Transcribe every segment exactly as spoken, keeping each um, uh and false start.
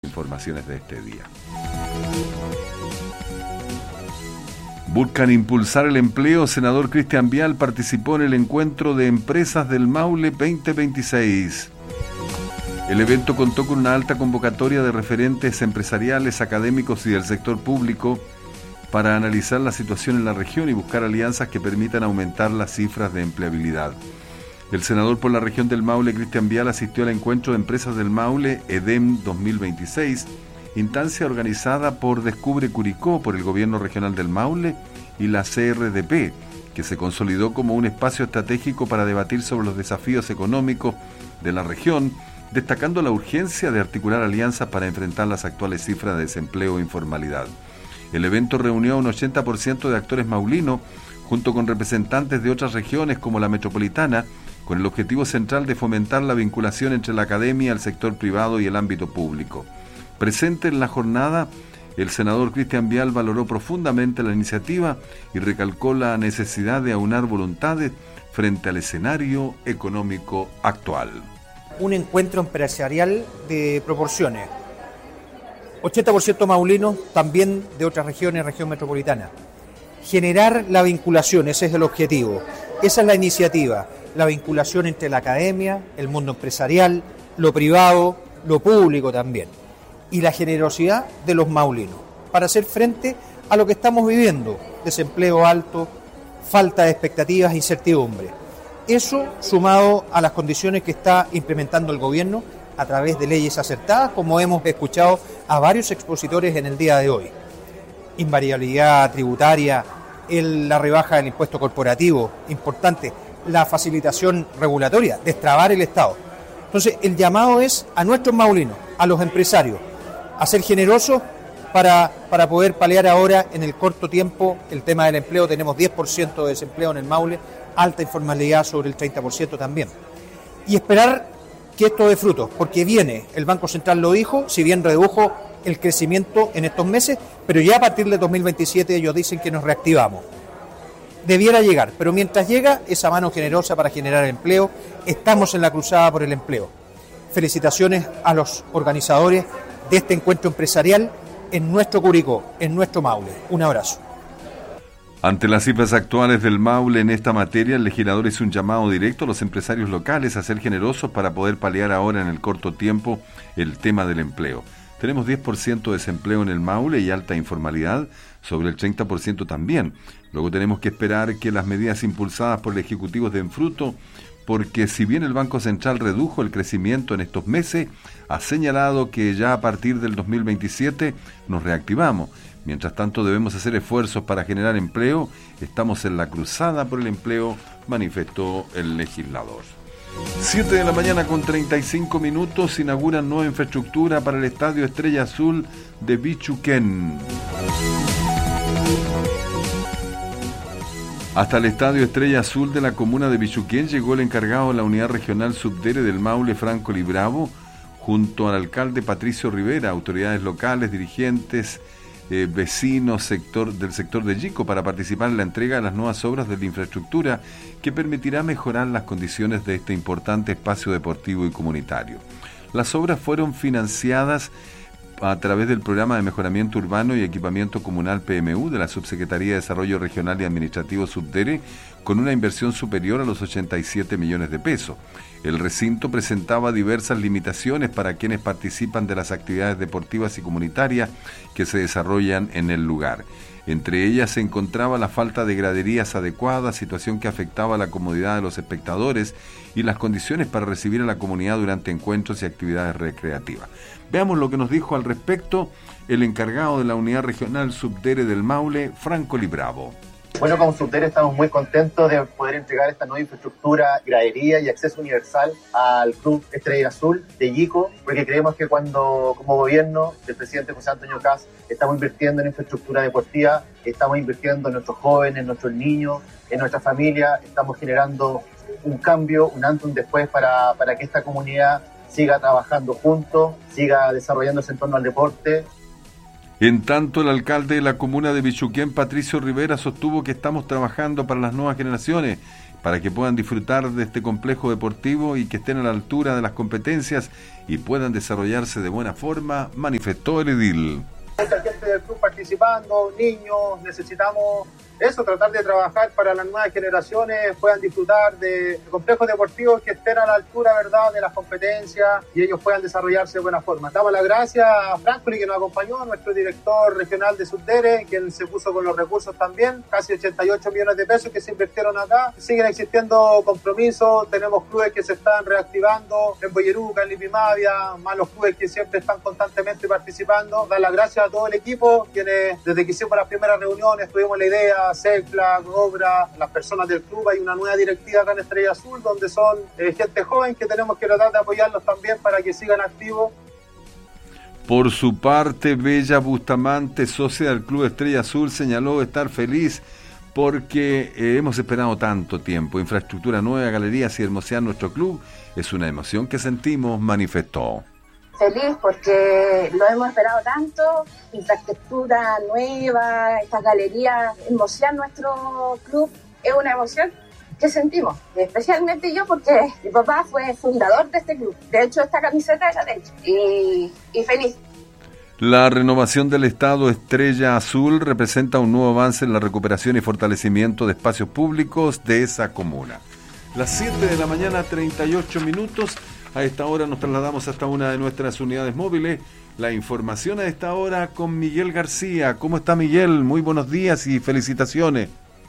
Informaciones de este día. Buscan impulsar el empleo. Senador Cristian Vial participó en el encuentro de empresas del Maule veinte veintiséis. El evento contó con una alta convocatoria de referentes empresariales, académicos y del sector público para analizar la situación en la región y buscar alianzas que permitan aumentar las cifras de empleabilidad. El senador por la región del Maule, Cristian Vial, asistió al encuentro de empresas del Maule, EDEM dos mil veintiséis, instancia organizada por Descubre Curicó, por el Gobierno Regional del Maule y la C R D P, que se consolidó como un espacio estratégico para debatir sobre los desafíos económicos de la región, destacando la urgencia de articular alianzas para enfrentar las actuales cifras de desempleo e informalidad. El evento reunió a un ochenta por ciento de actores maulinos, junto con representantes de otras regiones como la metropolitana, con el objetivo central de fomentar la vinculación entre la academia, el sector privado y el ámbito público. Presente en la jornada, el senador Cristian Vial valoró profundamente la iniciativa y recalcó la necesidad de aunar voluntades frente al escenario económico actual. Un encuentro empresarial de proporciones. ochenta por ciento maulinos, también de otras regiones, región metropolitana. Generar la vinculación, ese es el objetivo. Esa es la iniciativa. La vinculación entre la academia, el mundo empresarial, lo privado, lo público también, y la generosidad de los maulinos, para hacer frente a lo que estamos viviendo, desempleo alto, falta de expectativas, incertidumbre. Eso sumado a las condiciones que está implementando el gobierno a través de leyes acertadas, como hemos escuchado a varios expositores en el día de hoy. Invariabilidad tributaria, el, la rebaja del impuesto corporativo, importante, la facilitación regulatoria, destrabar el Estado. Entonces, el llamado es a nuestros maulinos, a los empresarios, a ser generosos para, para poder paliar ahora en el corto tiempo el tema del empleo. Tenemos diez por ciento de desempleo en el Maule, alta informalidad sobre el treinta por ciento también. Y esperar que esto dé frutos, porque viene, el Banco Central lo dijo, si bien redujo el crecimiento en estos meses, pero ya a partir de dos mil veintisiete ellos dicen que nos reactivamos. Debiera llegar, pero mientras llega esa mano generosa para generar empleo, estamos en la cruzada por el empleo. Felicitaciones a los organizadores de este encuentro empresarial en nuestro Curicó, en nuestro Maule. Un abrazo. Ante las cifras actuales del Maule en esta materia, el legislador hizo un llamado directo a los empresarios locales a ser generosos para poder paliar ahora en el corto tiempo el tema del empleo. Tenemos diez por ciento de desempleo en el Maule y alta informalidad, sobre el treinta por ciento también. Luego tenemos que esperar que las medidas impulsadas por el Ejecutivo den fruto, porque si bien el Banco Central redujo el crecimiento en estos meses, ha señalado que ya a partir del dos mil veintisiete nos reactivamos. Mientras tanto debemos hacer esfuerzos para generar empleo. Estamos en la cruzada por el empleo, manifestó el legislador. siete de la mañana con treinta y cinco minutos, inauguran nueva infraestructura para el Estadio Estrella Azul de Bichuquén. Hasta el Estadio Estrella Azul de la comuna de Bichuquén llegó el encargado de la Unidad Regional Subdere del Maule, Franco Libravo, junto al alcalde Patricio Rivera, autoridades locales, dirigentes, eh, vecinos sector, del sector de Yico, para participar en la entrega de las nuevas obras de la infraestructura que permitirá mejorar las condiciones de este importante espacio deportivo y comunitario. Las obras fueron financiadas a través del Programa de Mejoramiento Urbano y Equipamiento Comunal P M U de la Subsecretaría de Desarrollo Regional y Administrativo Subdere, con una inversión superior a los ochenta y siete millones de pesos. El recinto presentaba diversas limitaciones para quienes participan de las actividades deportivas y comunitarias que se desarrollan en el lugar. Entre ellas se encontraba la falta de graderías adecuadas, situación que afectaba la comodidad de los espectadores y las condiciones para recibir a la comunidad durante encuentros y actividades recreativas. Veamos lo que nos dijo al respecto el encargado de la Unidad Regional Subdere del Maule, Franco Libravo. Bueno, como Subdere estamos muy contentos de poder entregar esta nueva infraestructura, gradería y acceso universal al Club Estrella Azul de Yico, porque creemos que cuando como gobierno del presidente José Antonio Kast estamos invirtiendo en infraestructura deportiva, estamos invirtiendo en nuestros jóvenes, en nuestros niños, en nuestra familia, estamos generando un cambio, un antes y un después para, para que esta comunidad siga trabajando juntos, siga desarrollándose en torno al deporte. En tanto, el alcalde de la comuna de Bichuquén, Patricio Rivera, sostuvo que estamos trabajando para las nuevas generaciones, para que puedan disfrutar de este complejo deportivo y que estén a la altura de las competencias y puedan desarrollarse de buena forma, manifestó el edil. Mucha gente del club participando, niños, necesitamos eso, tratar de trabajar para las nuevas generaciones, puedan disfrutar de complejos deportivos que estén a la altura, ¿verdad?, de las competencias y ellos puedan desarrollarse de buena forma. Damos las gracias a Franklin, que nos acompañó, nuestro director regional de Subdere, quien se puso con los recursos también, casi ochenta y ocho millones de pesos que se invirtieron acá. Siguen existiendo compromisos, tenemos clubes que se están reactivando en Boyeruca, en Lipimavia, más los clubes que siempre están constantemente participando. Dar las gracias a todo el equipo, quienes desde que hicimos las primeras reuniones tuvimos la idea, Secla, Cobra, las personas del club. Hay una nueva directiva acá en Estrella Azul donde son eh, gente joven que tenemos que tratar de apoyarlos también para que sigan activos. Por su parte, Bella Bustamante, socia del Club Estrella Azul, señaló estar feliz porque eh, hemos esperado tanto tiempo. Infraestructura nueva, galerías y hermosear nuestro club es una emoción que sentimos, manifestó. Feliz porque lo hemos esperado tanto, infraestructura nueva, estas galerías, hermosear nuestro club, es una emoción que sentimos, especialmente yo porque mi papá fue fundador de este club, de hecho esta camiseta es de hecho, y, y feliz. La renovación del Estado Estrella Azul representa un nuevo avance en la recuperación y fortalecimiento de espacios públicos de esa comuna. Las siete de la mañana, treinta y ocho minutos. A esta hora nos trasladamos hasta una de nuestras unidades móviles. La información a esta hora con Miguel García. ¿Cómo está, Miguel? Muy buenos días y felicitaciones.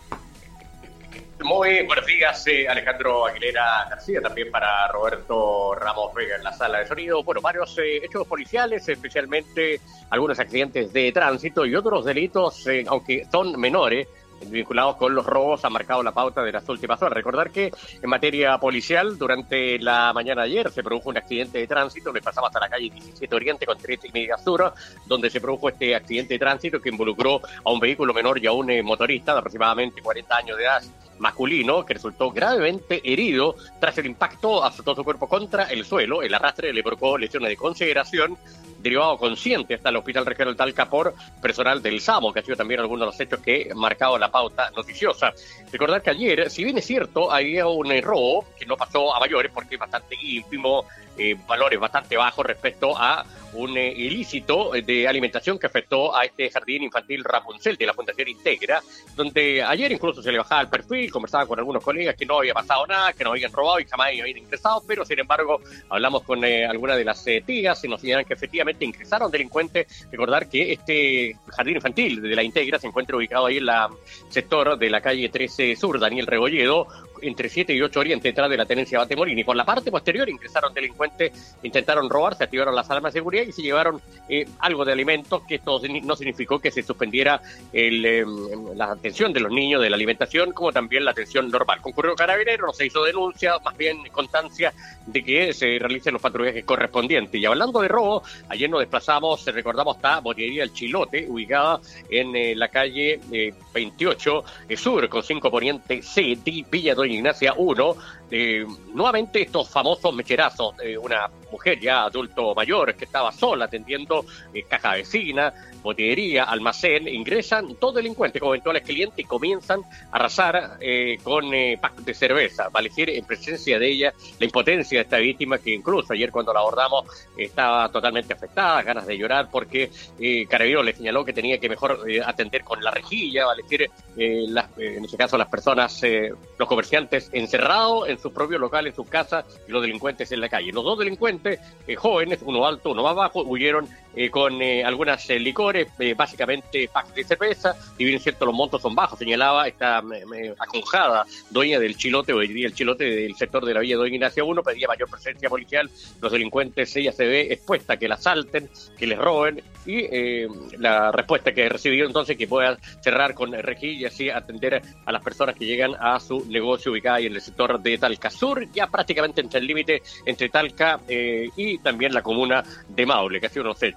Muy buenos días, eh, Alejandro Aguilera García, también para Roberto Ramos Vega en la sala de sonido. Bueno, varios eh, hechos policiales, especialmente algunos accidentes de tránsito y otros delitos, eh, aunque son menores, vinculados con los robos, han marcado la pauta de las últimas horas. Recordar que en materia policial, durante la mañana de ayer se produjo un accidente de tránsito, le pasamos hasta la calle diecisiete Oriente con trece y media Sur, donde se produjo este accidente de tránsito que involucró a un vehículo menor y a un eh, motorista de aproximadamente cuarenta años de edad, masculino, que resultó gravemente herido tras el impacto, azotó su cuerpo contra el suelo. El arrastre le provocó lesiones de consideración, derivado consciente hasta el Hospital Regional Talca por personal del SAMO, que ha sido también algunos de los hechos que han marcado la pauta noticiosa. Recordar que ayer, si bien es cierto, había un eh, robo que no pasó a mayores porque es bastante ínfimo, eh, valores bastante bajos respecto a un eh, ilícito de alimentación que afectó a este jardín infantil Rapunzel de la Fundación Integra, donde ayer incluso se le bajaba el perfil, conversaba con algunos colegas que no había pasado nada, que no habían robado y jamás habían ingresado, pero sin embargo hablamos con eh, algunas de las eh, tías y nos señalan que efectivamente ingresaron delincuentes. Recordar que este jardín infantil de la Integra se encuentra ubicado ahí en la sector de la calle trece Sur, Daniel Rebolledo, entre siete y ocho Oriente, detrás de la tenencia Batemolini. Por la parte posterior ingresaron delincuentes, intentaron robar, se activaron las alarmas de seguridad y se llevaron eh, algo de alimentos, que esto no significó que se suspendiera el, eh, la atención de los niños, de la alimentación, como también la atención normal. Concurrió Carabinero, no se hizo denuncia, más bien constancia de que se realicen los patrullajes correspondientes. Y hablando de robo, ayer nos desplazamos, recordamos, hasta Botillería El Chilote, ubicada en eh, la calle eh, veintiocho eh, Sur, con cinco Poniente C, Villa Doña Ignacia uno. Eh, nuevamente estos famosos mecherazos, eh, una mujer ya adulto mayor que estaba sola atendiendo eh, caja vecina, botillería, almacén, ingresan dos delincuentes como eventuales clientes y comienzan a arrasar eh, con eh, packs de cerveza. Vale decir, en presencia de ella, la impotencia de esta víctima, que incluso ayer cuando la abordamos estaba totalmente afectada, ganas de llorar porque eh, Carabineros le señaló que tenía que mejor eh, atender con la rejilla, vale decir, eh, las, eh, en ese caso las personas, eh, los comerciantes encerrados en su propio local, en sus casas, y los delincuentes en la calle. Los dos delincuentes, eh, jóvenes, uno alto, uno más bajo, huyeron eh, con eh, algunas eh, licores, eh, básicamente packs de cerveza, y bien cierto los montos son bajos, señalaba esta eh, aconjada dueña del Chilote, o diría el Chilote del sector de la Villa Doña Ignacia uno, pedía mayor presencia policial. Los delincuentes, ella se ve expuesta a que la asalten, que les roben, y eh, la respuesta que recibió entonces que pueda cerrar con rejilla y así atender a las personas que llegan a su negocio ubicado ahí en el sector de Talca Sur, ya prácticamente entre el límite entre Talca eh, y también la comuna de Maule, que ha sido unos hechos.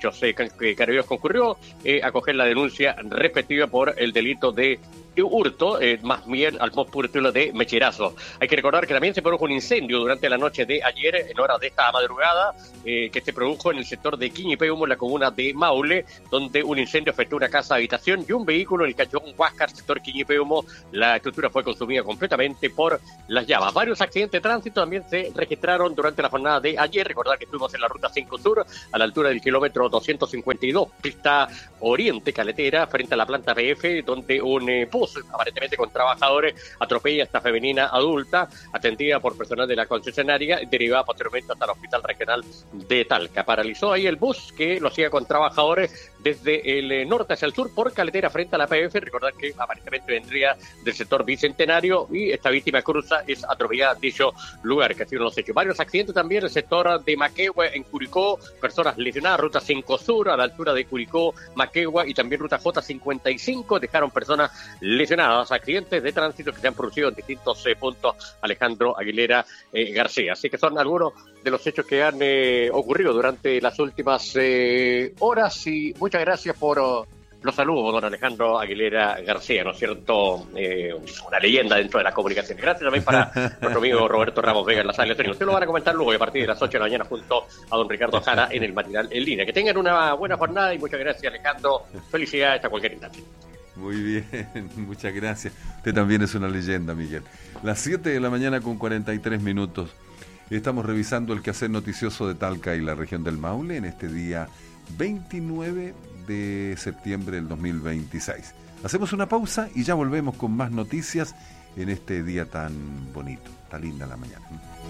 muchos eh, carabineros concurrió eh, a coger la denuncia respectiva por el delito de hurto, eh, más bien al más puro estilo de mecherazo. Hay que recordar que también se produjo un incendio durante la noche de ayer, en horas de esta madrugada, eh, que se produjo en el sector de Quiñipeumo, en la comuna de Maule, donde un incendio afectó una casa habitación y un vehículo en el callejón Huáscar, sector Quiñipeumo. La estructura fue consumida completamente por las llamas. Varios accidentes de tránsito también se registraron durante la jornada de ayer. Recordar que estuvimos en la ruta cinco Sur, a la altura del kilómetro doscientos cincuenta y dos, pista oriente caletera, frente a la planta P F, donde un eh, bus, aparentemente con trabajadores, atropella a esta femenina adulta, atendida por personal de la concesionaria, derivada posteriormente hasta el Hospital Regional de Talca. Paralizó ahí el bus, que lo hacía con trabajadores desde el eh, norte hacia el sur, por caletera frente a la P F. Recordar que aparentemente vendría del sector Bicentenario, y esta víctima cruza, es atropellada en dicho lugar, que ha sido los hechos. Varios accidentes también en el sector de Maquegua, en Curicó, personas lesionadas, ruta cinco Sur, a la altura de Curicó, Maquegua, y también ruta J cincuenta y cinco, dejaron personas lesionadas. Accidentes de tránsito que se han producido en distintos eh, puntos, Alejandro Aguilera eh, García. Así que son algunos de los hechos que han eh, ocurrido durante las últimas eh, horas, y muchas gracias por uh, los saludos, don Alejandro Aguilera García, ¿no es cierto? Eh, una leyenda dentro de las comunicaciones. Gracias también para nuestro amigo Roberto Ramos Vega en la sala de sonido. Usted lo van a comentar luego, y a partir de las ocho de la mañana, junto a don Ricardo Jara en el matinal en línea. Que tengan una buena jornada y muchas gracias, Alejandro. Felicidades hasta cualquier instante. Muy bien, muchas gracias. Usted también es una leyenda, Miguel. Las siete de la mañana con cuarenta y tres minutos. Estamos revisando el quehacer noticioso de Talca y la región del Maule en este día veintinueve de septiembre del dos mil veintiséis. Hacemos una pausa y ya volvemos con más noticias en este día tan bonito. Está linda la mañana.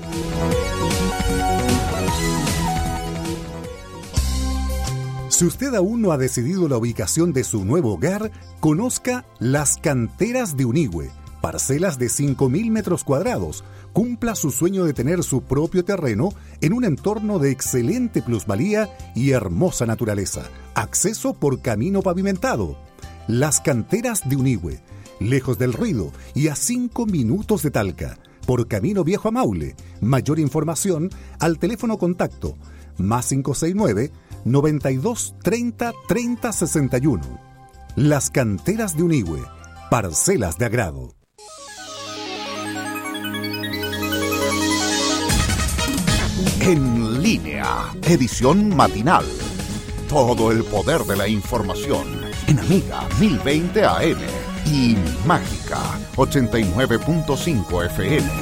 Si usted aún no ha decidido la ubicación de su nuevo hogar, conozca Las Canteras de Unigüe, parcelas de cinco mil metros cuadrados. Cumpla su sueño de tener su propio terreno en un entorno de excelente plusvalía y hermosa naturaleza. Acceso por camino pavimentado. Las Canteras de Unigüe, lejos del ruido y a cinco minutos de Talca, por camino viejo a Maule. Mayor información al teléfono contacto más cinco seis nueve, noventa y dos, treinta, treinta, sesenta y uno. Las Canteras de Unigüe, parcelas de agrado. En línea, edición matinal. Todo el poder de la información en Amiga mil veinte A M y Mágica ochenta y nueve punto cinco F M.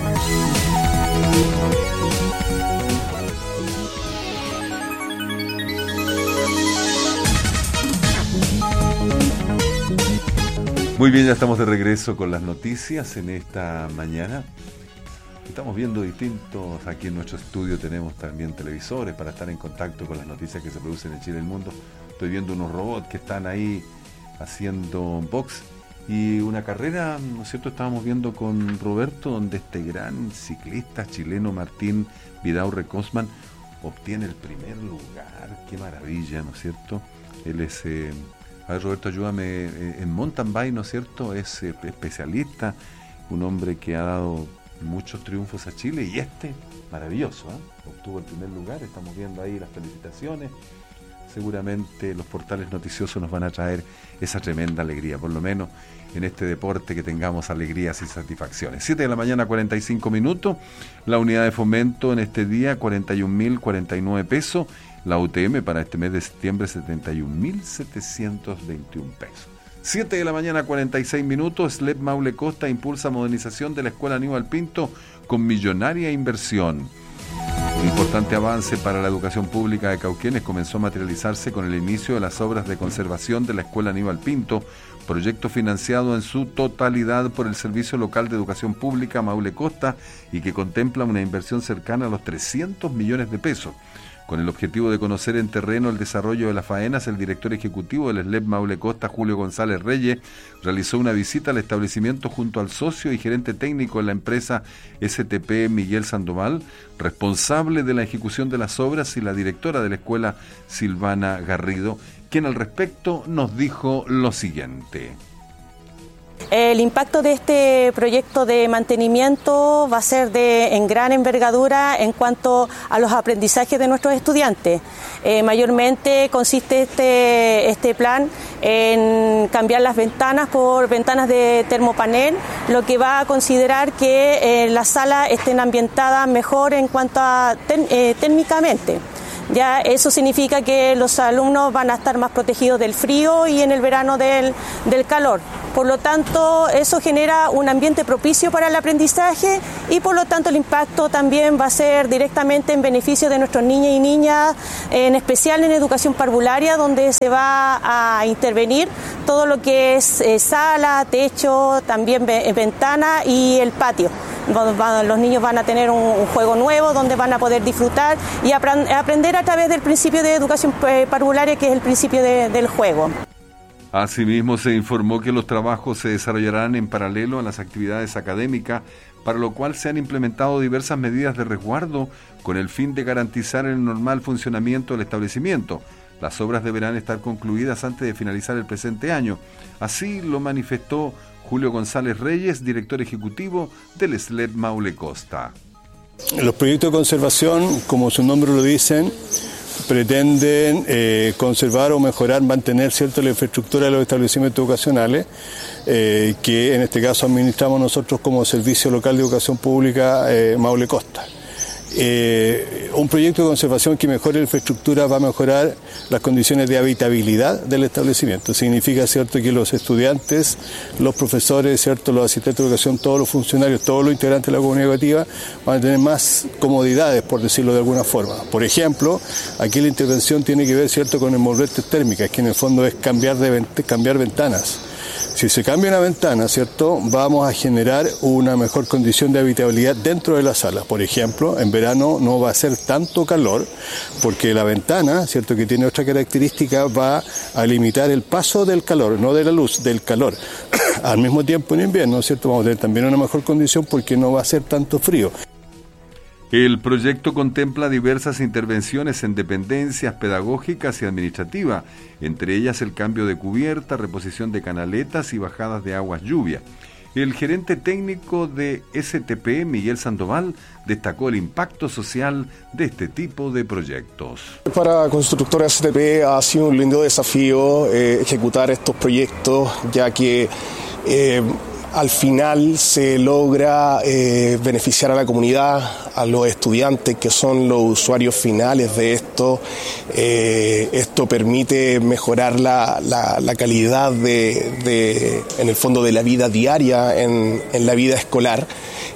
Muy bien, ya estamos de regreso con las noticias en esta mañana. Estamos viendo distintos, aquí en nuestro estudio tenemos también televisores para estar en contacto con las noticias que se producen en Chile y el mundo. Estoy viendo unos robots que están ahí haciendo box y una carrera, ¿no es cierto? Estábamos viendo con Roberto, donde este gran ciclista chileno Martín Vidaurre Cosman obtiene el primer lugar. Qué maravilla, ¿no es cierto? Él es, eh, a ver, Roberto, ayúdame, eh, en mountain bike, ¿no es cierto? Es eh, especialista, un hombre que ha dado muchos triunfos a Chile, y este, maravilloso, ¿eh? Obtuvo el primer lugar. Estamos viendo ahí las felicitaciones. Seguramente los portales noticiosos nos van a traer esa tremenda alegría, por lo menos en este deporte, que tengamos alegrías y satisfacciones. siete de la mañana, cuarenta y cinco minutos. La unidad de fomento en este día, cuarenta y un mil cuarenta y nueve pesos. La U T M para este mes de septiembre, setenta y un mil setecientos veintiún pesos. siete de la mañana, cuarenta y seis minutos. S L E P Maule Costa impulsa modernización de la Escuela Aníbal Pinto con millonaria inversión. Un importante avance para la educación pública de Cauquenes comenzó a materializarse con el inicio de las obras de conservación de la Escuela Aníbal Pinto, proyecto financiado en su totalidad por el Servicio Local de Educación Pública Maule Costa y que contempla una inversión cercana a los trescientos millones de pesos. Con el objetivo de conocer en terreno el desarrollo de las faenas, el director ejecutivo del S L E P Maule Costa, Julio González Reyes, realizó una visita al establecimiento junto al socio y gerente técnico de la empresa S T P, Miguel Sandoval, responsable de la ejecución de las obras, y la directora de la escuela, Silvana Garrido, quien al respecto nos dijo lo siguiente. El impacto de este proyecto de mantenimiento va a ser de en gran envergadura en cuanto a los aprendizajes de nuestros estudiantes. Eh, mayormente consiste este, este plan en cambiar las ventanas por ventanas de termopanel, lo que va a considerar que eh, las salas estén ambientadas mejor en cuanto a ten, eh, térmicamente. Ya eso significa que los alumnos van a estar más protegidos del frío y en el verano del, del calor. Por lo tanto, eso genera un ambiente propicio para el aprendizaje y por lo tanto el impacto también va a ser directamente en beneficio de nuestros niños y niñas, en especial en educación parvularia, donde se va a intervenir todo lo que es eh, sala, techo, también ve, ventana y el patio. Los niños van a tener un, un juego nuevo donde van a poder disfrutar y aprend- aprender a través del principio de educación parvularia, que es el principio de, del juego. Asimismo, se informó que los trabajos se desarrollarán en paralelo a las actividades académicas, para lo cual se han implementado diversas medidas de resguardo con el fin de garantizar el normal funcionamiento del establecimiento. Las obras deberán estar concluidas antes de finalizar el presente año. Así lo manifestó Julio González Reyes, director ejecutivo del S L E D Maule Costa. Los proyectos de conservación, como su nombre lo dicen, pretenden eh, conservar o mejorar, mantener cierto la infraestructura de los establecimientos educacionales, eh, que en este caso administramos nosotros como Servicio Local de Educación Pública eh, Maule Costa. Eh, un proyecto de conservación que mejore la infraestructura va a mejorar las condiciones de habitabilidad del establecimiento. Significa, cierto, que los estudiantes, los profesores, cierto, los asistentes de educación, todos los funcionarios, todos los integrantes de la comunidad educativa van a tener más comodidades, por decirlo de alguna forma. Por ejemplo, aquí la intervención tiene que ver, cierto, con envolventes térmicas, que en el fondo es cambiar de vent- cambiar ventanas. Si se cambia una ventana, ¿cierto?, vamos a generar una mejor condición de habitabilidad dentro de la sala. Por ejemplo, en verano no va a ser tanto calor porque la ventana, ¿cierto?, que tiene otra característica, va a limitar el paso del calor, no de la luz, del calor. Al mismo tiempo en invierno, ¿cierto?, vamos a tener también una mejor condición porque no va a ser tanto frío. El proyecto contempla diversas intervenciones en dependencias pedagógicas y administrativas, entre ellas el cambio de cubierta, reposición de canaletas y bajadas de aguas lluvia. El gerente técnico de S T P, Miguel Sandoval, destacó el impacto social de este tipo de proyectos. Para Constructora S T P ha sido un lindo desafío eh, ejecutar estos proyectos, ya que eh, al final se logra eh, beneficiar a la comunidad, a los estudiantes que son los usuarios finales de esto. Eh, esto permite mejorar la, la, la calidad de, de, en el fondo, de la vida diaria, en, en la vida escolar.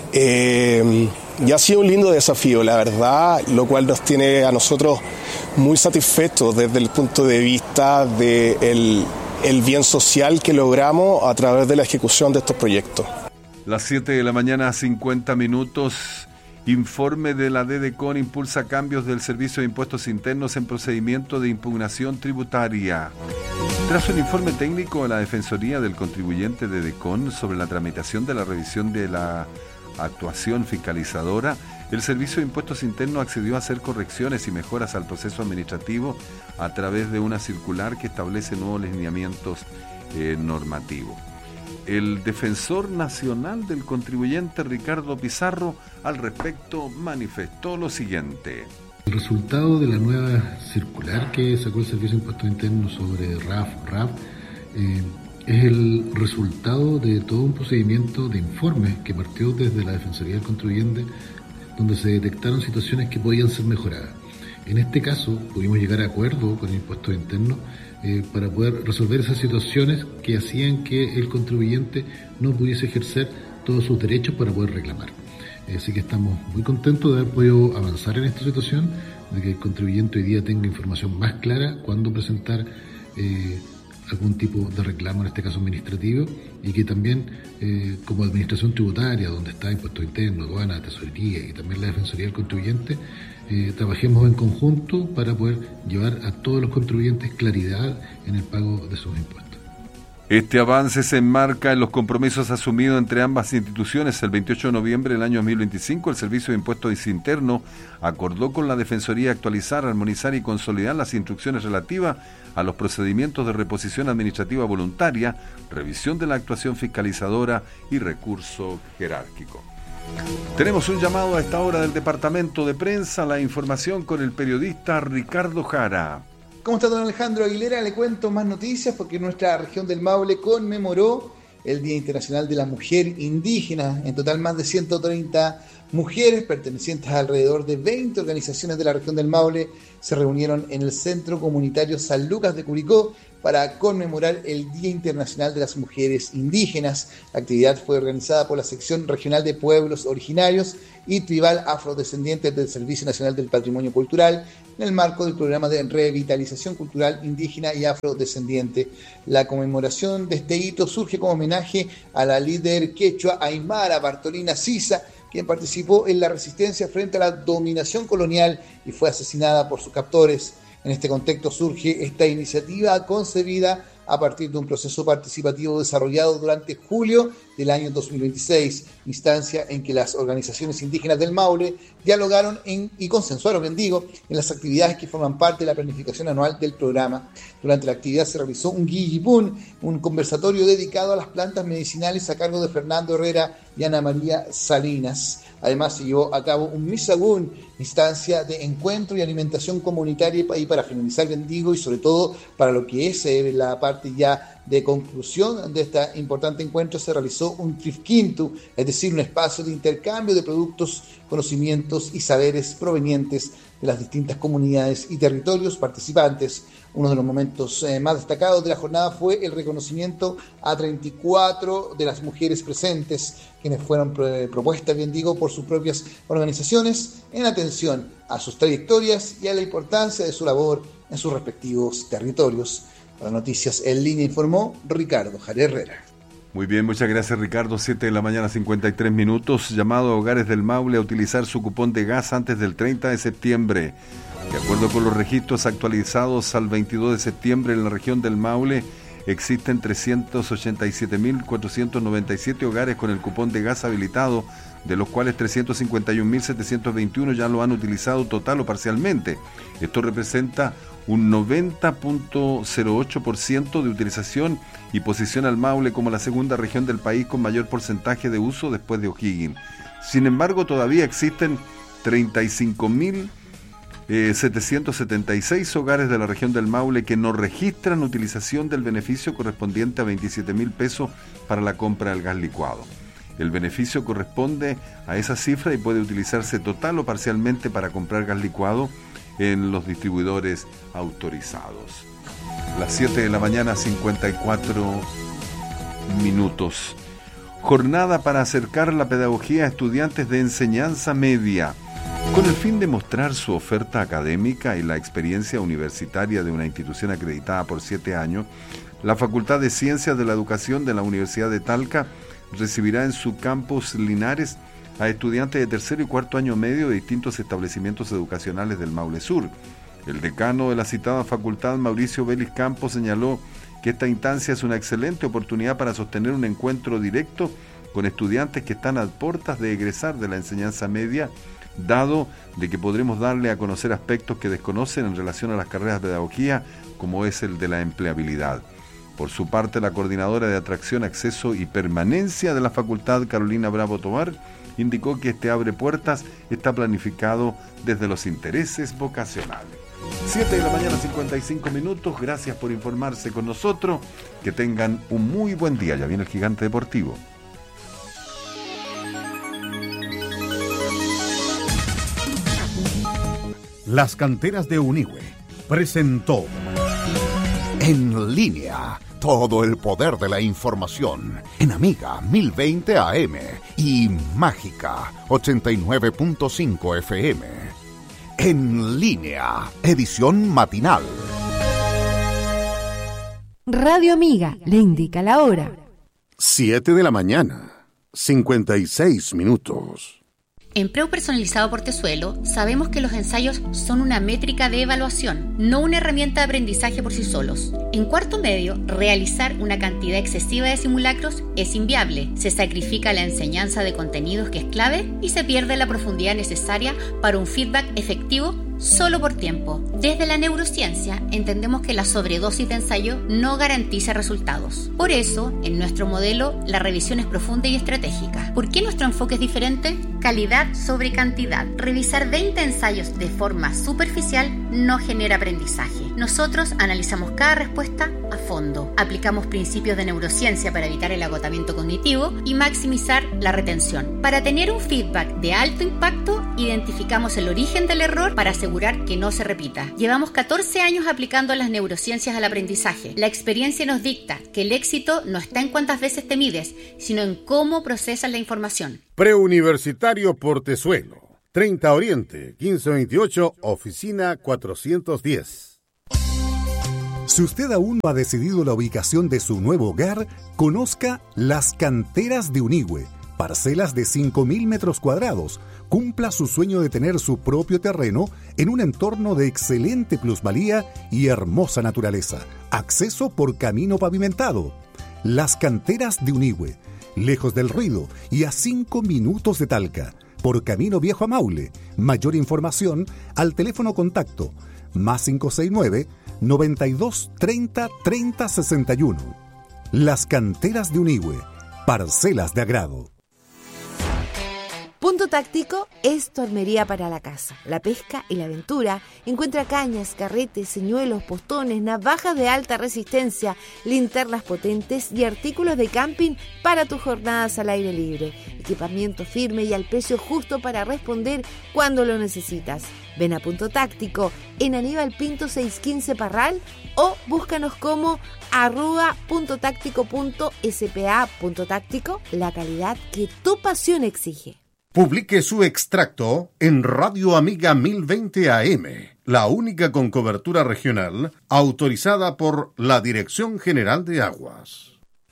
Eh, y ha sido un lindo desafío, la verdad, lo cual nos tiene a nosotros muy satisfechos desde el punto de vista del el bien social que logramos a través de la ejecución de estos proyectos. Las siete de la mañana, cincuenta minutos. Informe de la DEDECON impulsa cambios del Servicio de Impuestos Internos en procedimiento de impugnación tributaria. Tras un informe técnico de la Defensoría del Contribuyente DEDECON sobre la tramitación de la revisión de la actuación fiscalizadora, el Servicio de Impuestos Internos accedió a hacer correcciones y mejoras al proceso administrativo a través de una circular que establece nuevos lineamientos eh, normativos. El defensor nacional del contribuyente, Ricardo Pizarro, al respecto manifestó lo siguiente. El resultado de la nueva circular que sacó el Servicio de Impuestos Internos sobre R A F, R A F, eh, es el resultado de todo un procedimiento de informes que partió desde la Defensoría del Contribuyente, donde se detectaron situaciones que podían ser mejoradas. En este caso, pudimos llegar a acuerdo con el Impuestos Internos eh, para poder resolver esas situaciones que hacían que el contribuyente no pudiese ejercer todos sus derechos para poder reclamar. Eh, así que estamos muy contentos de haber podido avanzar en esta situación, de que el contribuyente hoy día tenga información más clara cuando presentar eh, algún tipo de reclamo, en este caso administrativo, y que también eh, como administración tributaria, donde está Impuestos Internos, Aduana, Tesorería y también la Defensoría del Contribuyente, eh, trabajemos en conjunto para poder llevar a todos los contribuyentes claridad en el pago de sus impuestos. Este avance se enmarca en los compromisos asumidos entre ambas instituciones. El veintiocho de noviembre del año dos mil veinticinco, el Servicio de Impuestos Internos acordó con la Defensoría actualizar, armonizar y consolidar las instrucciones relativas a los procedimientos de reposición administrativa voluntaria, revisión de la actuación fiscalizadora y recurso jerárquico. Tenemos un llamado a esta hora del Departamento de Prensa, la información con el periodista Ricardo Jara. ¿Cómo está don Alejandro Aguilera? Le cuento más noticias porque nuestra región del Maule conmemoró el Día Internacional de la Mujer Indígena. En total, más de ciento treinta mujeres pertenecientes a alrededor de veinte organizaciones de la región del Maule se reunieron en el Centro Comunitario San Lucas de Curicó para conmemorar el Día Internacional de las Mujeres Indígenas. La actividad fue organizada por la Sección Regional de Pueblos Originarios y Tribal Afrodescendientes del Servicio Nacional del Patrimonio Cultural en el marco del programa de revitalización cultural indígena y afrodescendiente. La conmemoración de este hito surge como homenaje a la líder quechua aymara Bartolina Sisa, quien participó en la resistencia frente a la dominación colonial y fue asesinada por sus captores. En este contexto surge esta iniciativa concebida a partir de un proceso participativo desarrollado durante julio del año dos mil veintiséis, instancia en que las organizaciones indígenas del Maule dialogaron en, y consensuaron, bien digo, en las actividades que forman parte de la planificación anual del programa. Durante la actividad se realizó un guillipún, un conversatorio dedicado a las plantas medicinales a cargo de Fernando Herrera y Ana María Salinas. Además se llevó a cabo un misagún, instancia de encuentro y alimentación comunitaria, y para finalizar, bien digo, y sobre todo para lo que es eh, la parte ya de conclusión de este importante encuentro, se realizó un trifquintu, es decir, un espacio de intercambio de productos, conocimientos y saberes provenientes de las distintas comunidades y territorios participantes. Uno de los momentos eh, más destacados de la jornada fue el reconocimiento a treinta y cuatro de las mujeres presentes, quienes fueron eh, propuestas, bien digo, por sus propias organizaciones en atención a sus trayectorias y a la importancia de su labor en sus respectivos territorios. Para Noticias en Línea informó Ricardo Jara Herrera. Muy bien, muchas gracias Ricardo. siete de la mañana, cincuenta y tres minutos. Llamado a hogares del Maule a utilizar su cupón de gas antes del treinta de septiembre. De acuerdo con los registros actualizados al veintidós de septiembre en la región del Maule, existen trescientos ochenta y siete mil cuatrocientos noventa y siete hogares con el cupón de gas habilitado, de los cuales trescientos cincuenta y un mil setecientos veintiuno ya lo han utilizado total o parcialmente. Esto representa un noventa punto cero ocho por ciento de utilización y posiciona al Maule como la segunda región del país con mayor porcentaje de uso después de O'Higgins. Sin embargo, todavía existen treinta y cinco mil setecientos setenta y seis hogares de la región del Maule que no registran utilización del beneficio correspondiente a veintisiete mil pesos para la compra del gas licuado. El beneficio corresponde a esa cifra y puede utilizarse total o parcialmente para comprar gas licuado en los distribuidores autorizados. Las siete de la mañana, cincuenta y cuatro minutos. Jornada para acercar la pedagogía a estudiantes de enseñanza media. Con el fin de mostrar su oferta académica y la experiencia universitaria de una institución acreditada por siete años, la Facultad de Ciencias de la Educación de la Universidad de Talca recibirá en su campus Linares a estudiantes de tercero y cuarto año medio de distintos establecimientos educacionales del Maule Sur. El decano de la citada facultad, Mauricio Vélez Campos, señaló que esta instancia es una excelente oportunidad para sostener un encuentro directo con estudiantes que están a puertas de egresar de la enseñanza media, dado de que podremos darle a conocer aspectos que desconocen en relación a las carreras de pedagogía, como es el de la empleabilidad. Por su parte, la coordinadora de atracción, acceso y permanencia de la facultad, Carolina Bravo Tobar, indicó que este abre puertas está planificado desde los intereses vocacionales. siete de la mañana, cincuenta y cinco minutos. Gracias por informarse con nosotros. Que tengan un muy buen día. Ya viene el Gigante Deportivo. Las Canteras de Unigüe presentó En Línea. Todo el poder de la información en Amiga mil veinte A M y Mágica ochenta y nueve punto cinco F M. En Línea, edición matinal. Radio Amiga le indica la hora. siete de la mañana, cincuenta y seis minutos. En Preu Personalizado Portezuelo sabemos que los ensayos son una métrica de evaluación, no una herramienta de aprendizaje por sí solos. En cuarto medio, realizar una cantidad excesiva de simulacros es inviable. Se sacrifica la enseñanza de contenidos que es clave y se pierde la profundidad necesaria para un feedback efectivo solo por tiempo. Desde la neurociencia entendemos que la sobredosis de ensayo no garantiza resultados. Por eso, en nuestro modelo, la revisión es profunda y estratégica. ¿Por qué nuestro enfoque es diferente? Calidad sobre cantidad. Revisar veinte ensayos de forma superficial no genera aprendizaje. Nosotros analizamos cada respuesta a fondo. Aplicamos principios de neurociencia para evitar el agotamiento cognitivo y maximizar la retención. Para tener un feedback de alto impacto, identificamos el origen del error para asegurar que no se repita. Llevamos catorce años aplicando las neurociencias al aprendizaje. La experiencia nos dicta que el éxito no está en cuántas veces te mides, sino en cómo procesas la información. Preuniversitario Portezuelo, treinta Oriente, quince veintiocho, oficina cuatrocientos diez. Si usted aún no ha decidido la ubicación de su nuevo hogar, conozca Las Canteras de Unigüe, parcelas de cinco mil metros cuadrados. Cumpla su sueño de tener su propio terreno en un entorno de excelente plusvalía y hermosa naturaleza. Acceso por camino pavimentado. Las Canteras de Unigüe, lejos del ruido y a cinco minutos de Talca, por camino viejo a Maule. Mayor información al teléfono contacto más cinco seis nueve, noventa y dos, treinta, treinta, sesenta y uno. Las Canteras de Unigüe, parcelas de agrado. Punto Táctico es tu armería para la caza, la pesca y la aventura. Encuentra cañas, carretes, señuelos, postones, navajas de alta resistencia, linternas potentes y artículos de camping para tus jornadas al aire libre. Equipamiento firme y al precio justo para responder cuando lo necesitas. Ven a Punto Táctico en Aníbal Pinto seiscientos quince Parral o búscanos como arroba punto táctico punto spa. Punto Táctico, la calidad que tu pasión exige. Publique su extracto en Radio Amiga mil veinte A M, la única con cobertura regional autorizada por la Dirección General de Aguas.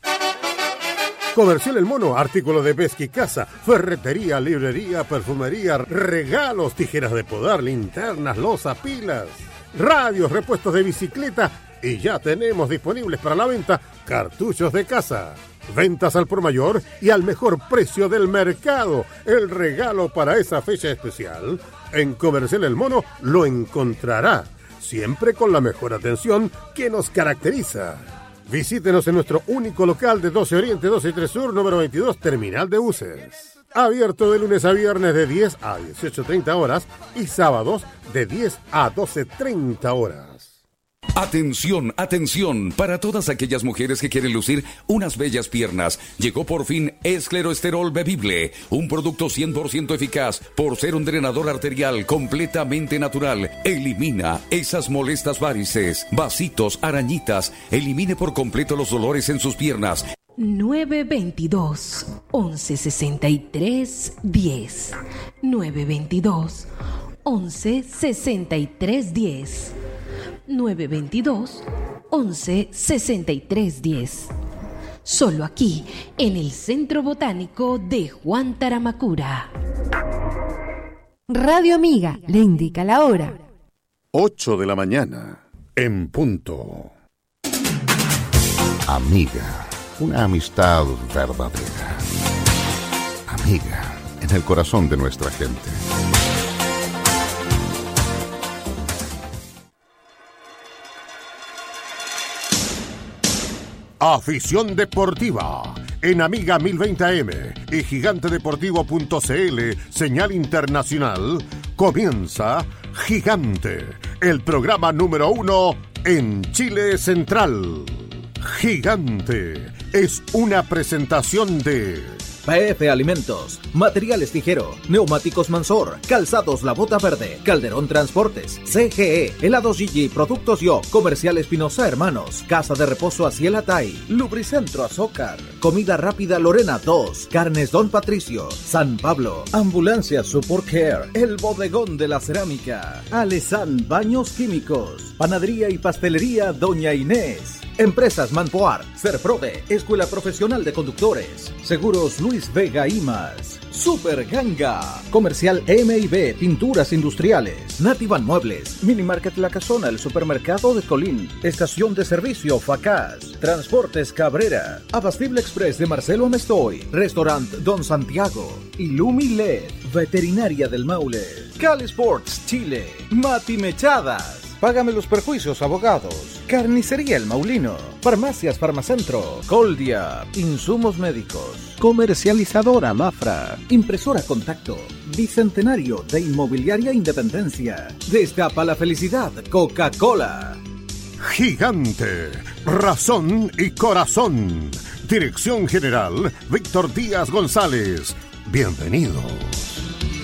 Comercial El Mono, artículos de pesca y caza, ferretería, librería, perfumería, regalos, tijeras de podar, linternas, loza, pilas, radios, repuestos de bicicleta y ya tenemos disponibles para la venta cartuchos de caza. Ventas al por mayor y al mejor precio del mercado. El regalo para esa fecha especial. En Comercial El Mono lo encontrará, siempre con la mejor atención que nos caracteriza. Visítenos en nuestro único local de doce Oriente, doce y tres Sur, número veintidós, Terminal de Buses. Abierto de lunes a viernes de diez a dieciocho treinta horas y sábados de diez a doce treinta horas. Atención, atención, para todas aquellas mujeres que quieren lucir unas bellas piernas, llegó por fin Escleroesterol Bebible, un producto cien por ciento eficaz por ser un drenador arterial completamente natural. Elimina esas molestas varices, vasitos, arañitas, elimine por completo los dolores en sus piernas. nueve veintidós, once sesenta y tres, diez. nueve veintidós, once sesenta y tres, diez. nueve veintidós, once sesenta y tres, diez. Solo aquí, en el Centro Botánico de Juan Taramacura. Radio Amiga le indica la hora. ocho de la mañana, en punto. Amiga, una amistad verdadera. Amiga, en el corazón de nuestra gente. Afición Deportiva, en Amiga mil veinte A M y gigante deportivo punto c l, señal internacional, comienza Gigante, el programa número uno en Chile Central. Gigante es una presentación de P F Alimentos, Materiales Tijero, Neumáticos Mansor, Calzados La Bota Verde, Calderón Transportes, C G E, Helados Gigi, Productos Yo, Comercial Espinosa Hermanos, Casa de Reposo Asiel Atay, Lubricentro Azócar, Comida Rápida Lorena dos, Carnes Don Patricio, San Pablo, Ambulancia Support Care, El Bodegón de la Cerámica, Alesan Baños Químicos, Panadería y Pastelería Doña Inés, Empresas Manpoar, Serprode, Escuela Profesional de Conductores, Seguros Luis Vega y más. Super Ganga. Comercial M y B, Pinturas Industriales. Nativan Muebles. Mini Market La Casona, el supermercado de Colín. Estación de servicio Facaz. Transportes Cabrera. Abastible Express de Marcelo Mestoy. Restaurant Don Santiago. Illumi L E D. Veterinaria del Maule. Cali Sports Chile. Mati Mechadas. Págame los perjuicios, abogados. Carnicería El Maulino. Farmacias Farmacentro. Coldia. Insumos médicos. Comercializadora Mafra. Impresora Contacto. Bicentenario de Inmobiliaria Independencia. Destapa la felicidad. Coca-Cola. Gigante. Razón y corazón. Dirección General Víctor Díaz González. Bienvenido.